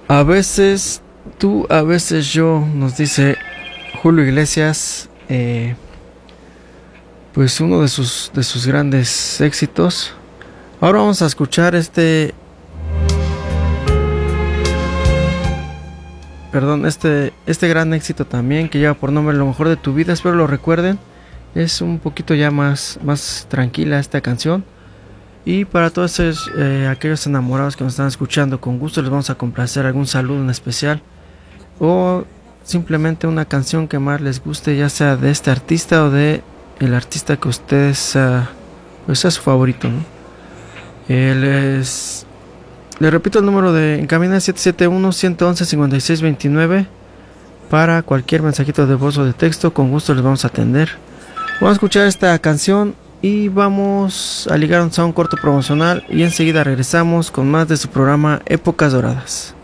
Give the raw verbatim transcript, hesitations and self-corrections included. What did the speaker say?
A veces tú, a veces yo, nos dice Julio Iglesias, eh, pues uno de sus, de sus grandes éxitos. Ahora vamos a escuchar este, perdón, este, este gran éxito también que lleva por nombre Lo mejor de tu vida, espero lo recuerden. Es un poquito ya más, más tranquila esta canción. Y para todos esos, eh, aquellos enamorados que nos están escuchando, con gusto les vamos a complacer algún saludo en especial o simplemente una canción que más les guste, ya sea de este artista o de el artista que ustedes uh, pues sea su favorito, ¿no? Eh, les, les repito el número de en cabina siete siete uno, uno uno uno, cinco seis dos nueve para cualquier mensajito de voz o de texto, con gusto les vamos a atender. Vamos a escuchar esta canción y vamos a ligarnos a un corto promocional y enseguida regresamos con más de su programa Épocas Doradas.